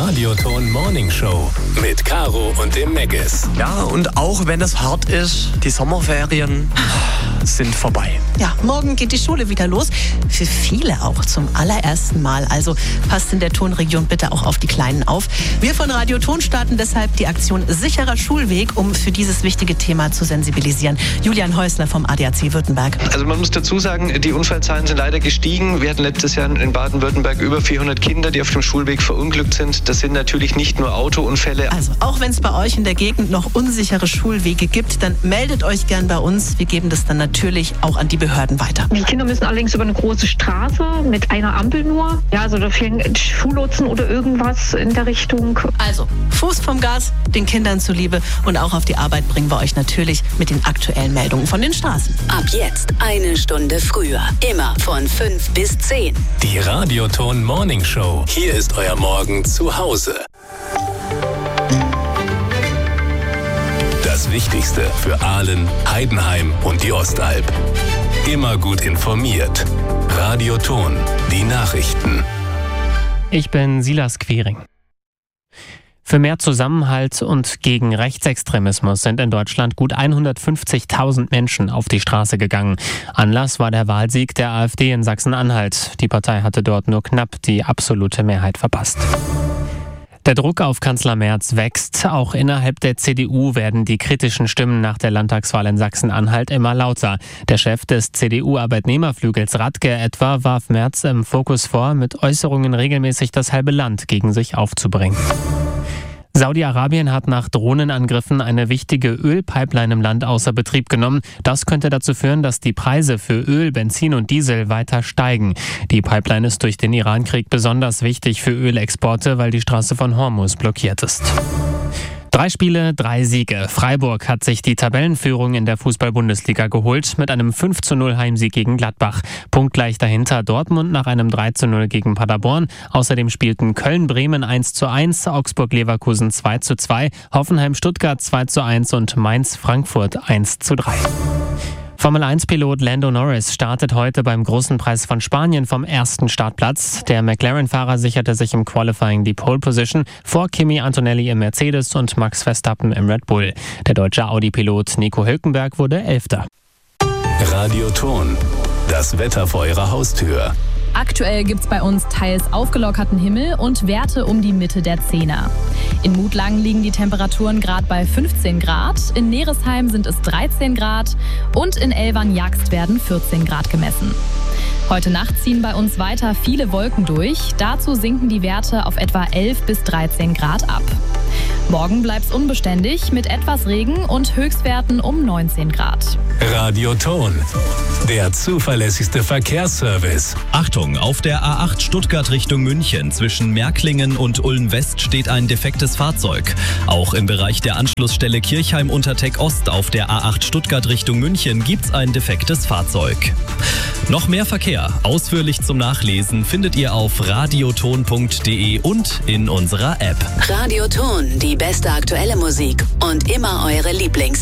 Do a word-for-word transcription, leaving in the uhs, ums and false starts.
Radioton Morning Show mit Caro und dem Meggis. Ja, und auch wenn es hart ist, die Sommerferien sind vorbei. Ja, morgen geht die Schule wieder los. Für viele auch zum allerersten Mal. Also passt in der Tonregion bitte auch auf die Kleinen auf. Wir von Radioton starten deshalb die Aktion Sicherer Schulweg, um für dieses wichtige Thema zu sensibilisieren. Julian Häusler vom A D A C Württemberg. Also man muss dazu sagen, die Unfallzahlen sind leider gestiegen. Wir hatten letztes Jahr in Baden-Württemberg über vierhundert Kinder, die auf dem Schulweg verunglückt sind. Das sind natürlich nicht nur Autounfälle. Also auch wenn es bei euch in der Gegend noch unsichere Schulwege gibt, dann meldet euch gern bei uns. Wir geben das dann natürlich auch an die Behörden weiter. Die Kinder müssen allerdings über eine große Straße mit einer Ampel nur. Ja, also da fehlen Schullotsen oder irgendwas in der Richtung. Also Fuß vom Gas, den Kindern zuliebe, und auch auf die Arbeit bringen wir euch natürlich mit den aktuellen Meldungen von den Straßen. Ab jetzt eine Stunde früher. Immer von fünf bis zehn. Die Radioton Morning Show. Hier ist euer Morgen zu Hause. Das Wichtigste für Aalen, Heidenheim und die Ostalb. Immer gut informiert. Radioton, die Nachrichten. Ich bin Silas Quering. Für mehr Zusammenhalt und gegen Rechtsextremismus sind in Deutschland gut hundertfünfzigtausend Menschen auf die Straße gegangen. Anlass war der Wahlsieg der AfD in Sachsen-Anhalt. Die Partei hatte dort nur knapp die absolute Mehrheit verpasst. Der Druck auf Kanzler Merz wächst. Auch innerhalb der C D U werden die kritischen Stimmen nach der Landtagswahl in Sachsen-Anhalt immer lauter. Der Chef des C D U-Arbeitnehmerflügels Radke etwa warf Merz im Fokus vor, mit Äußerungen regelmäßig das halbe Land gegen sich aufzubringen. Saudi-Arabien hat nach Drohnenangriffen eine wichtige Ölpipeline im Land außer Betrieb genommen. Das könnte dazu führen, dass die Preise für Öl, Benzin und Diesel weiter steigen. Die Pipeline ist durch den Irankrieg besonders wichtig für Ölexporte, weil die Straße von Hormuz blockiert ist. Drei Spiele, drei Siege. Freiburg hat sich die Tabellenführung in der Fußball-Bundesliga geholt mit einem fünf zu null Heimsieg gegen Gladbach. Punktgleich dahinter Dortmund nach einem drei zu null gegen Paderborn. Außerdem spielten Köln-Bremen eins zu eins, Augsburg-Leverkusen zwei zu zwei, Hoffenheim-Stuttgart zwei zu eins und Mainz-Frankfurt eins zu drei. Formel eins Pilot Lando Norris startet heute beim Großen Preis von Spanien vom ersten Startplatz. Der McLaren-Fahrer sicherte sich im Qualifying die Pole Position vor Kimi Antonelli im Mercedes und Max Verstappen im Red Bull. Der deutsche Audi-Pilot Nico Hülkenberg wurde Elfter. Radioton, das Wetter vor eurer Haustür. Aktuell gibt's bei uns teils aufgelockerten Himmel und Werte um die Mitte der Zehner. In Mutlangen liegen die Temperaturen gerade bei fünfzehn Grad, in Neresheim sind es dreizehn Grad und in Elvern-Jagst werden vierzehn Grad gemessen. Heute Nacht ziehen bei uns weiter viele Wolken durch. Dazu sinken die Werte auf etwa elf bis dreizehn Grad ab. Morgen bleibt's unbeständig mit etwas Regen und Höchstwerten um neunzehn Grad. Radioton, der zuverlässigste Verkehrsservice. Achtung, auf der A acht Stuttgart Richtung München zwischen Märklingen und Ulm-West steht ein defektes Fahrzeug. Auch im Bereich der Anschlussstelle Kirchheim-Unterteck-Ost auf der A acht Stuttgart Richtung München gibt's ein defektes Fahrzeug. Noch mehr Verkehr, ausführlich zum Nachlesen, findet ihr auf radioton punkt de und in unserer App. Radioton, die beste aktuelle Musik und immer eure Lieblings